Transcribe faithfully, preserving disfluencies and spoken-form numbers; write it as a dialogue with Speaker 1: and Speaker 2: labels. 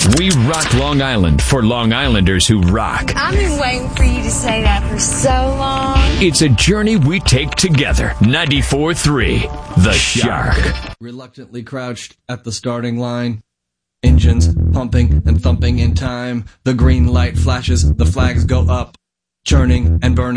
Speaker 1: We rock Long Island for Long Islanders who rock.
Speaker 2: I've been waiting for you to say that for so long.
Speaker 1: It's a journey we take together. ninety-four three, The Shark.
Speaker 3: Reluctantly crouched at the starting line. Engines pumping and thumping in time. The green light flashes, the flags go up. Churning and burning.